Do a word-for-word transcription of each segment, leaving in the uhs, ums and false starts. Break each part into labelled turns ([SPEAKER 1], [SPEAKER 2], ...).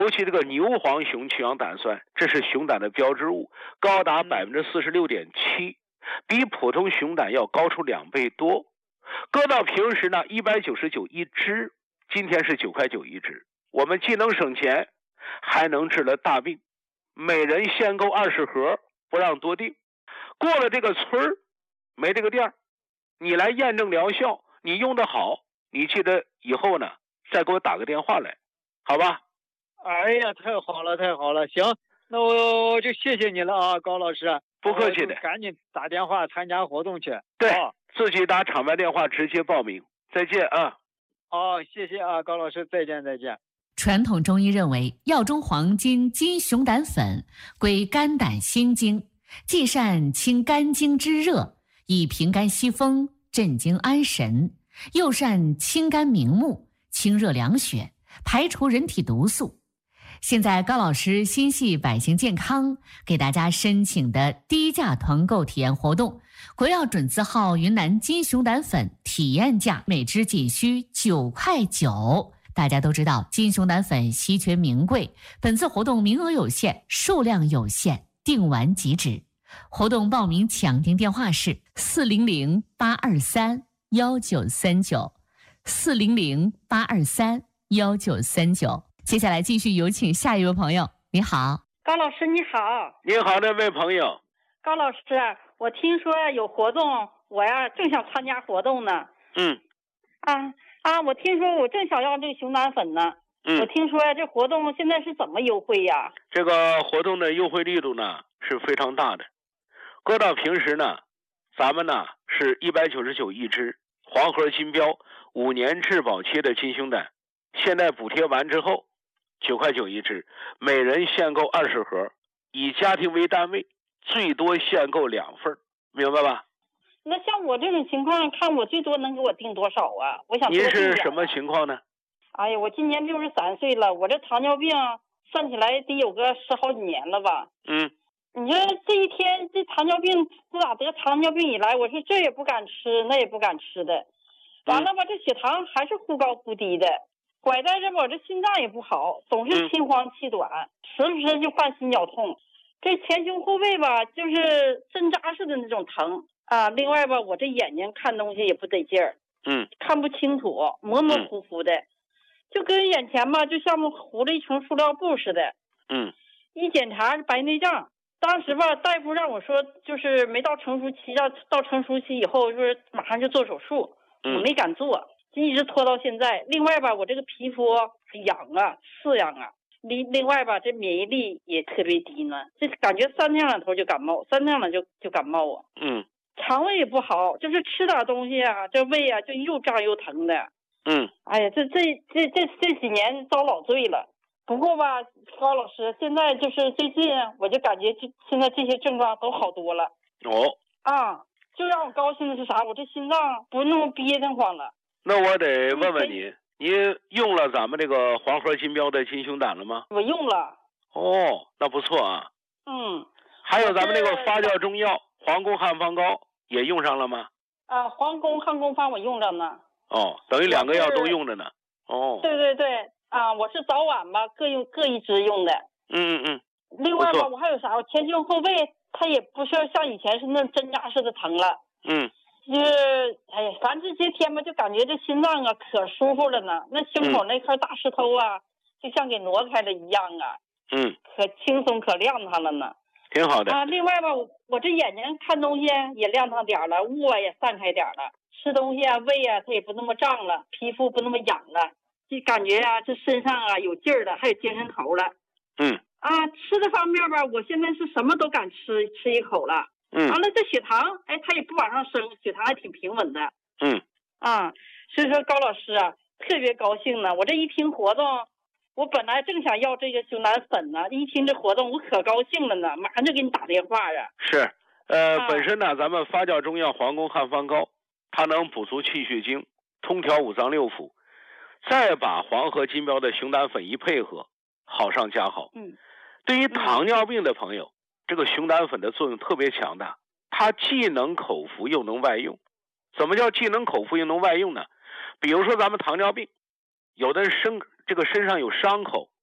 [SPEAKER 1] 尤其这个牛黄熊去氧胆酸，这是熊胆的标志物，高达百分之四十六点七，比普通熊胆要高出两倍多。搁到平时呢，一百九十九一支，今天是九块九一支。我们既能省钱，还能治了大病。每人限购二十盒，不让多订。过了这个村儿，没这个店儿，你来验证疗效，你用的好，你记得以后呢，再给我打个电话来，好吧？
[SPEAKER 2] 哎呀，太好了，太好了！行，那我我就谢谢你了啊，高老师。
[SPEAKER 1] 不客气的，
[SPEAKER 2] 赶紧打电话参加活动去。
[SPEAKER 1] 对，哦、自己打场外电话直接报名。再见啊！
[SPEAKER 2] 哦，谢谢啊，高老师，再见再见。
[SPEAKER 3] 传统中医认为，药中黄金金熊胆粉归肝胆心经，既善清肝经之热，以平肝息风、镇惊安神，又善清肝明目、清热凉血，排除人体毒素。现在高老师心系百姓健康，给大家申请的低价团购体验活动，国药准字号云南金熊胆粉体验价每支仅需九块九。大家都知道金熊胆粉稀缺名贵，本次活动名额有限，数量有限，订完即止。活动报名抢订电话是四零零八二三幺九三九，四零零八二三幺九三九。接下来继续有请下一位朋友。你好，
[SPEAKER 4] 高老师，你好。
[SPEAKER 1] 你好，那位朋友。
[SPEAKER 4] 高老师，我听说有活动，我呀正想参加活动呢。
[SPEAKER 1] 嗯。
[SPEAKER 4] 啊啊，我听说我正想要这个熊胆粉呢。
[SPEAKER 1] 嗯。
[SPEAKER 4] 我听说呀，这活动现在是怎么优惠呀？
[SPEAKER 1] 这个活动的优惠力度呢是非常大的。搁到平时呢，咱们呢是一百九十九一支，黄河金标五年质保期的金熊胆，现在补贴完之后，九块九一支，每人限购二十盒，以家庭为单位，最多限购两份，明白吧？
[SPEAKER 4] 那像我这种情况，看我最多能给我订多少啊？我想
[SPEAKER 1] 您是什么情况呢？
[SPEAKER 4] 哎呀，我今年六十三岁了，我这糖尿病算起来得有个十好几年了吧？
[SPEAKER 1] 嗯。
[SPEAKER 4] 你说这一天这糖尿病，自打得糖尿病以来，我说这也不敢吃，那也不敢吃的，完了吧，这血糖还是忽高忽低的。拐带着我这心脏也不好，总是心慌气短，时不时就犯心绞痛。这前胸后背吧，就是针扎似的那种疼啊。另外吧，我这眼睛看东西也不得劲儿，
[SPEAKER 1] 嗯，
[SPEAKER 4] 看不清楚，模模糊糊的，就跟眼前吧，就像糊了一层塑料布似的。
[SPEAKER 1] 嗯，
[SPEAKER 4] 一检查是白内障，当时吧，大夫让我说，就是没到成熟期，要到成熟期以后，说马上就做手术，
[SPEAKER 1] 嗯、
[SPEAKER 4] 我没敢做。就一直拖到现在。另外吧，我这个皮肤痒啊、刺痒啊，另另外吧，这免疫力也特别低呢，这感觉三天两头就感冒，三天两就就感冒啊。
[SPEAKER 1] 嗯。
[SPEAKER 4] 肠胃也不好，就是吃点东西啊，这胃啊就又胀又疼的。
[SPEAKER 1] 嗯。
[SPEAKER 4] 哎呀，这这这这这几年遭老罪了。不过吧，高老师，现在就是最近我就感觉这现在这些症状都好多了。
[SPEAKER 1] 哦。
[SPEAKER 4] 啊，就让我高兴的是啥？我这心脏不那么憋得慌了。
[SPEAKER 1] 那我得问问你，你用了咱们这个黄河金标的金熊胆了吗？
[SPEAKER 4] 我用了。
[SPEAKER 1] 哦，那不错啊。
[SPEAKER 4] 嗯。
[SPEAKER 1] 还有咱们这个发酵中药黄宫汉方膏也用上了吗？
[SPEAKER 4] 啊，黄宫汉宫方我用着呢。
[SPEAKER 1] 哦，等于两个药都用着呢。哦。
[SPEAKER 4] 对对对，啊，我是早晚吧各用各一支用的。
[SPEAKER 1] 嗯嗯嗯。
[SPEAKER 4] 另外吧，我还有啥？我前胸后背它也不是像以前是那针扎似的疼了。
[SPEAKER 1] 嗯。
[SPEAKER 4] 就是哎呀，反正这些天吧，就感觉这心脏啊可舒服了呢。那胸口那块大石头啊，嗯、就像给挪开了一样啊。
[SPEAKER 1] 嗯。
[SPEAKER 4] 可轻松可亮堂了呢。
[SPEAKER 1] 挺好的。
[SPEAKER 4] 啊，另外吧，我我这眼睛看东西也亮堂点了，雾啊也散开点了，吃东西啊胃啊它也不那么胀了，皮肤不那么痒了，就感觉啊这身上啊有劲儿了，还有精神头了。
[SPEAKER 1] 嗯。
[SPEAKER 4] 啊，吃的方面吧，我现在是什么都敢吃，吃一口了。
[SPEAKER 1] 嗯，
[SPEAKER 4] 完了，这血糖，哎，它也不往上升，血糖还挺平稳的。
[SPEAKER 1] 嗯，
[SPEAKER 4] 啊，所以说高老师啊，特别高兴呢。我这一听活动，我本来正想要这个熊胆粉呢，一听这活动，我可高兴了呢，马上就给你打电话啊。
[SPEAKER 1] 是，呃，
[SPEAKER 4] 啊、
[SPEAKER 1] 本身呢，咱们发酵中药黄宫汉方膏，它能补足气血经，通调五脏六腑，再把黄河金标的熊胆粉一配合，好上加好。
[SPEAKER 4] 嗯，
[SPEAKER 1] 对于糖尿病的朋友。嗯，这个熊胆粉的作用特别强大，它既能口服又能外用。怎么叫既能口服又能外用呢？比如说咱们糖尿病，有的人身这个身上有伤口，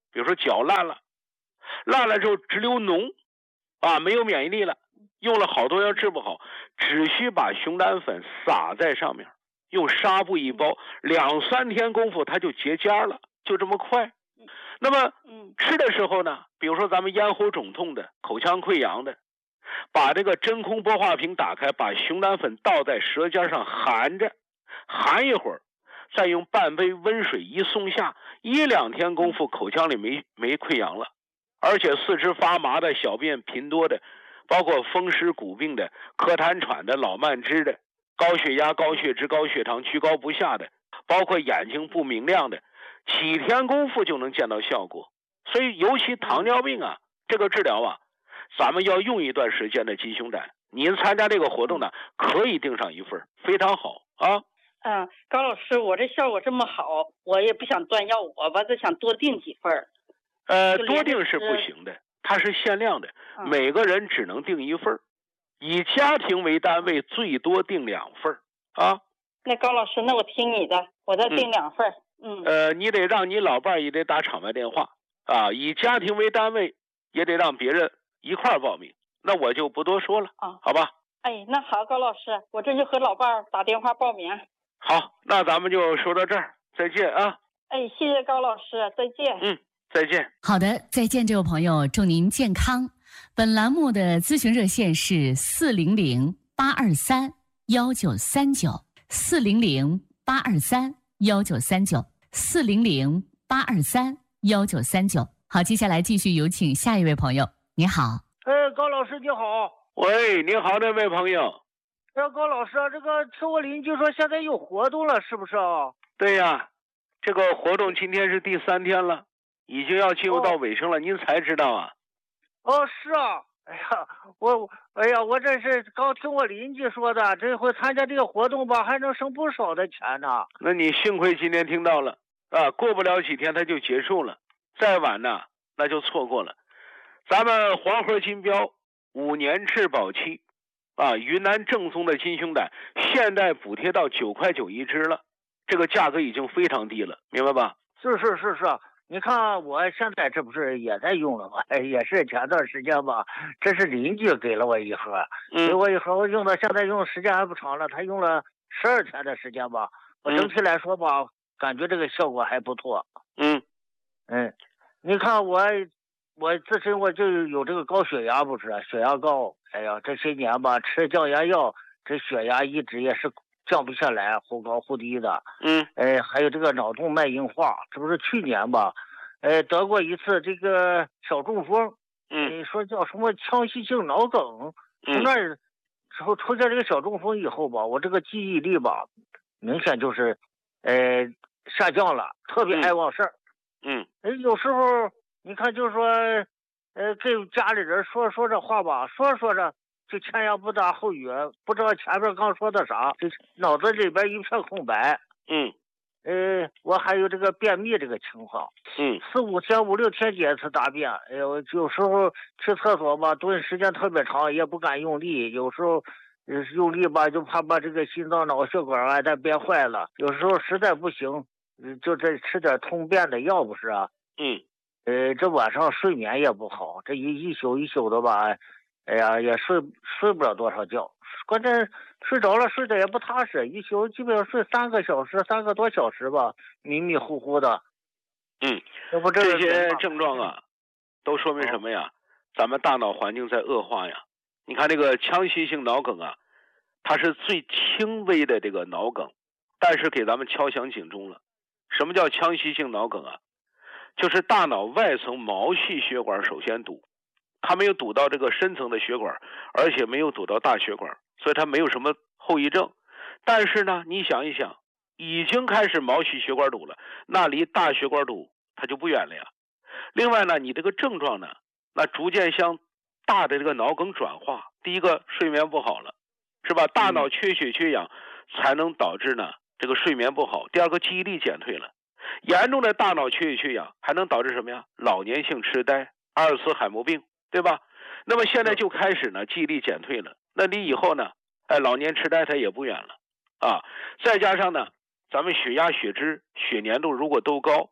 [SPEAKER 1] 比如说脚烂了，烂了之后直流脓，啊，没有免疫力了，用了好多药治不好，只需把熊胆粉撒在上面，用纱布一包，两三天功夫它就结痂了，就这么快。那么吃的时候呢，比如说咱们咽喉肿痛的、口腔溃疡的，把这个真空玻化瓶打开，把熊胆粉倒在舌尖上含着，含一会儿，再用半杯温水一送下，一两天功夫口腔里没没溃疡了，而且四肢发麻的、小便频多的，包括风湿骨病的、咳痰喘的、老慢支的、高血压、高血脂、高血糖、居高不下的，包括眼睛不明亮的，几天功夫就能见到效果。所以尤其糖尿病啊，这个治疗啊，咱们要用一段时间的鸡胸胆。您参加这个活动呢，可以订上一份，非常好啊。
[SPEAKER 4] 嗯，高老师，我这效果这么好，我也不想断药，我吧就想多订几份。
[SPEAKER 1] 呃，多订是不行的，它是限量的，
[SPEAKER 4] 嗯、
[SPEAKER 1] 每个人只能订一份，以家庭为单位，最多订两份啊。
[SPEAKER 4] 那高老师，那我听你的，我再订两份。嗯。
[SPEAKER 1] 嗯呃，你得让你老伴儿也得打场外电话啊，以家庭为单位，也得让别人一块儿报名。那我就不多说了啊，好吧？
[SPEAKER 4] 哎，那好，高老师，我这就和老伴儿打电话报名。
[SPEAKER 1] 好，那咱们就说到这儿，再见啊！
[SPEAKER 4] 哎，谢谢高老师，再见。
[SPEAKER 1] 嗯，再见。
[SPEAKER 3] 好的，再见，这位朋友，祝您健康。本栏目的咨询热线是四零零八二三幺九三九，四零零八二三幺九三九，四零零八二三幺九三九。好，接下来继续有请下一位朋友。你好。
[SPEAKER 5] 哎，高老师你好。
[SPEAKER 1] 喂，你好，那位朋友。
[SPEAKER 5] 哎，高老师啊，这个听我邻居说现在有活动了，是不是啊？
[SPEAKER 1] 对呀，这个活动今天是第三天了，已经要进入到尾声了，哦、您才知道啊？
[SPEAKER 5] 哦，是啊。哎呀，我，哎呀，我这是刚听我邻居说的，这回参加这个活动吧，还能省不少的钱呢。
[SPEAKER 1] 那你幸亏今天听到了啊，过不了几天它就结束了，再晚呢那就错过了。咱们黄河金标五年质保期啊，云南正宗的金胸胆现在补贴到九块九一支了，这个价格已经非常低了，明白吧？
[SPEAKER 5] 是是是是，你看我现在这不是也在用了吗？也是前段时间吧，这是邻居给了我一盒，
[SPEAKER 1] 嗯、
[SPEAKER 5] 给我一盒，我用到现在用时间还不长了，他用了十二天的时间吧。我整体来说吧，嗯、感觉这个效果还不错。
[SPEAKER 1] 嗯
[SPEAKER 5] 嗯，你看我。我自身我就有这个高血压，不是血压高，哎呀，这些年吧吃降压药，这血压一直也是降不下来，忽高忽低的。
[SPEAKER 1] 嗯，
[SPEAKER 5] 哎，还有这个脑动脉硬化，这不是去年吧，呃，得过一次这个小中风，
[SPEAKER 1] 嗯，
[SPEAKER 5] 说叫什么腔隙性脑梗，从那儿之后出现这个小中风以后吧，我这个记忆力吧，明显就是，呃，下降了，特别爱忘事儿。
[SPEAKER 1] 嗯，
[SPEAKER 5] 哎，有时候。你看，就是说，呃，跟家里人说说这话吧，说着说着就前言不搭后语，不知道前面刚说的啥，就脑子里边一片空白。
[SPEAKER 1] 嗯，
[SPEAKER 5] 呃，我还有这个便秘这个情况。
[SPEAKER 1] 嗯，
[SPEAKER 5] 四五天、五六天解一次大便。哎呦，有时候去厕所吧，蹲时间特别长，也不敢用力。有时候，呃，用力吧，就怕把这个心脏脑血管啊再憋坏了。有时候实在不行，就再吃点通便的药，不是啊？
[SPEAKER 1] 嗯。
[SPEAKER 5] 呃，这晚上睡眠也不好，这一一宿一宿的吧，哎呀，也睡睡不了多少觉，关键睡着了睡得也不踏实，一宿基本上睡三个小时，三个多小时吧，迷迷糊糊的。
[SPEAKER 1] 嗯，
[SPEAKER 5] 这不这
[SPEAKER 1] 这些症状啊，都说明什么呀？咱们大脑环境在恶化呀。你看这个腔隙性脑梗啊，它是最轻微的这个脑梗，但是给咱们敲响警钟了。什么叫腔隙性脑梗啊？就是大脑外层毛细血管首先堵，它没有堵到这个深层的血管，而且没有堵到大血管，所以它没有什么后遗症。但是呢，你想一想，已经开始毛细血管堵了，那离大血管堵它就不远了呀。另外呢，你这个症状呢，那逐渐向大的这个脑梗转化。第一个，睡眠不好了，是吧？大脑缺血缺氧才能导致呢这个睡眠不好。第二个，记忆力减退了。严重的大脑缺血缺氧还能导致什么呀？老年性痴呆、阿尔茨海默病，对吧？那么现在就开始呢，记忆力减退了，那你以后呢，哎，老年痴呆它也不远了啊。再加上呢，咱们血压、血脂、血粘度如果都高，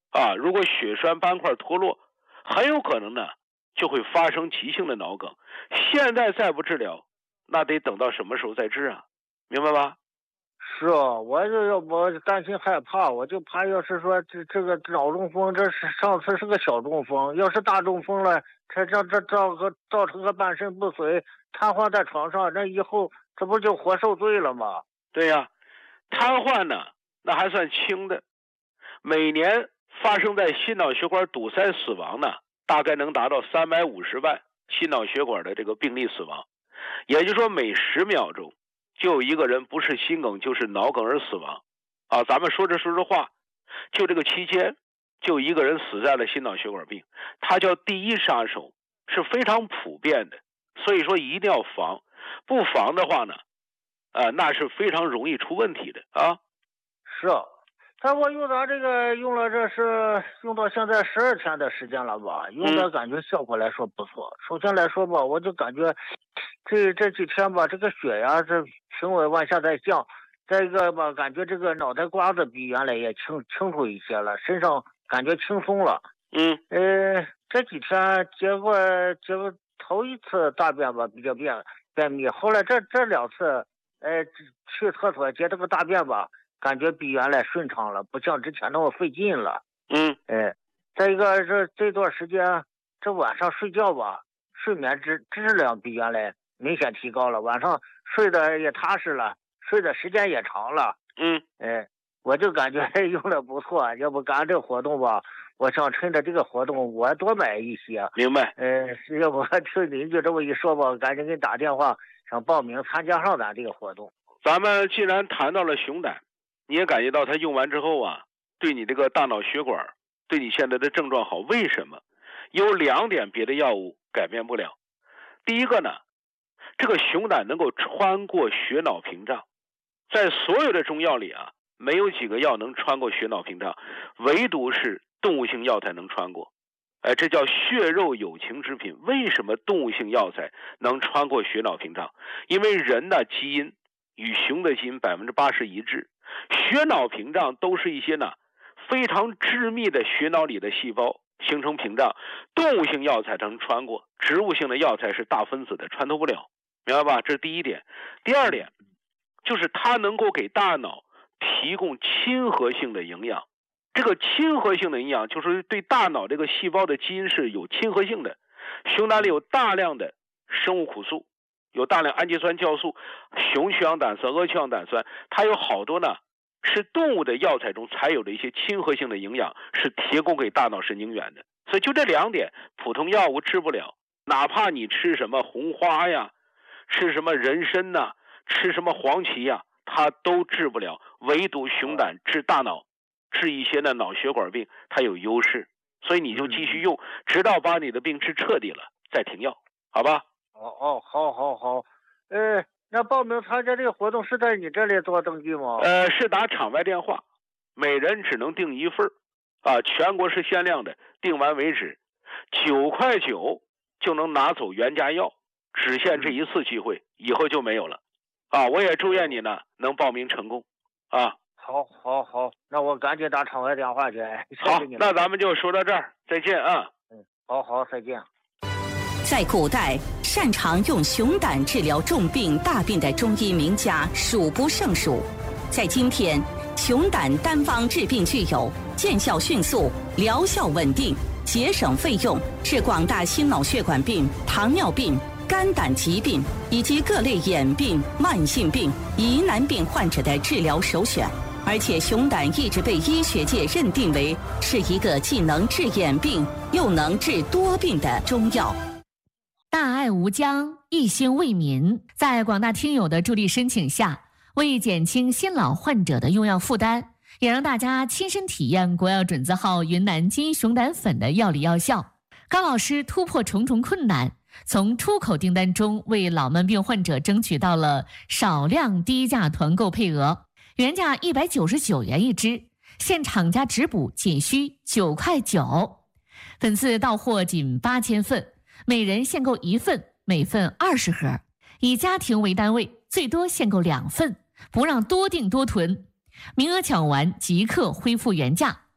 [SPEAKER 1] 啊，如果血栓斑块脱落，很有可能呢就会发生急性的脑梗。现在再不治疗，那得等到什么时候再治啊？明白吧？
[SPEAKER 5] 是啊，我就要我担心害怕，我就怕要是说这这个脑中风，这是上次是个小中风，要是大中风了，这这这造个造成个半身不遂，瘫痪在床上，那以后这不就活受罪了吗？
[SPEAKER 1] 对呀，瘫痪呢那还算轻的，每年发生在心脑血管堵塞死亡呢，大概能达到三百五十万心脑血管的这个病例死亡，也就是说每十秒钟就有一个人不是心梗就是脑梗而死亡啊！咱们说着说着话，就这个期间就一个人死在了心脑血管病，它叫第一杀手，是非常普遍的，所以说一定要防，不防的话呢，啊，那是非常容易出问题的啊。
[SPEAKER 5] 是啊，但我用咱这个用了，这是用到现在十二天的时间了吧？用的感觉效果来说不错。嗯、首先来说吧，我就感觉这这几天吧，这个血压这平稳往下在降。再一个吧，感觉这个脑袋瓜子比原来也清清楚一些了，身上感觉轻松了。
[SPEAKER 1] 嗯，
[SPEAKER 5] 呃，这几天结果结果头一次大便吧比较便便秘，后来这这两次，呃，去厕所接这个大便吧。感觉比原来顺畅了，不像之前那么费劲了。
[SPEAKER 1] 嗯，
[SPEAKER 5] 哎，再一个这这段时间，这晚上睡觉吧，睡眠质质量比原来明显提高了，晚上睡得也踏实了，睡的时间也长了。
[SPEAKER 1] 嗯，
[SPEAKER 5] 哎，我就感觉用的不错，要不干这活动吧，我想趁着这个活动我多买一些。
[SPEAKER 1] 明白。
[SPEAKER 5] 呃，要不听邻居这么一说吧，赶紧给你打电话想报名参加上咱这个活动。
[SPEAKER 1] 咱们既然谈到了熊胆，你也感觉到它用完之后啊，对你这个大脑血管，对你现在的症状好。为什么？有两点别的药物改变不了。第一个呢，这个熊胆能够穿过血脑屏障，在所有的中药里啊，没有几个药能穿过血脑屏障，唯独是动物性药材能穿过。哎，这叫血肉有情之品。为什么动物性药材能穿过血脑屏障？因为人的基因与熊的基因百分之八十一致。血脑屏障都是一些呢非常致密的血脑里的细胞形成屏障，动物性药材能穿过，植物性的药材是大分子的，穿透不了，明白吧？这是第一点。第二点就是它能够给大脑提供亲和性的营养。这个亲和性的营养就是对大脑这个细胞的基因是有亲和性的。熊胆里有大量的生物苦素，有大量氨基酸酵素、雄去氧胆酸、阿去氧胆酸，它有好多呢是动物的药材中才有的一些亲和性的营养，是提供给大脑神经元的。所以就这两点，普通药物治不了，哪怕你吃什么红花呀，吃什么人参呐、啊，吃什么黄芪呀，它都治不了。唯独熊胆治大脑，治一些的脑血管病，它有优势。所以你就继续用，直到把你的病治彻底了再停药，好吧？
[SPEAKER 5] 哦哦，好好好，呃，那报名参加这个活动是在你这里做登记吗？
[SPEAKER 1] 呃，是打场外电话，每人只能订一份啊，全国是限量的，订完为止，九块九就能拿走原价药，只限这一次机会，以后就没有了，啊，我也祝愿你呢能报名成功，啊。
[SPEAKER 5] 好，好，好，那我赶紧打场外电话去。
[SPEAKER 1] 好，那咱们就说到这儿，再见啊。
[SPEAKER 5] 嗯，好好，再见。
[SPEAKER 6] 在古代，擅长用熊胆治疗重病大病的中医名家数不胜数。在今天，熊胆单方治病具有见效迅速、疗效稳定、节省费用，是广大心脑血管病、糖尿病、肝胆疾病以及各类眼病、慢性病、疑难病患者的治疗首选。而且熊胆一直被医学界认定为是一个既能治眼病又能治多病的中药。
[SPEAKER 3] 大爱无疆，一心为民，在广大听友的助力申请下，为减轻心脑患者的用药负担，也让大家亲身体验国药准字号云南金熊胆粉的药理药效。高老师突破重重困难，从出口订单中为老慢病患者争取到了少量低价团购配额，原价一百九十九元一支，现厂家直补仅需九块九，本次到货仅八千份，每人限购一份，每份二十盒，以家庭为单位，最多限购两份，不让多订多囤。名额抢完即刻恢复原价，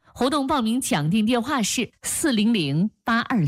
[SPEAKER 3] 活动报名讲定电话是四零零八二。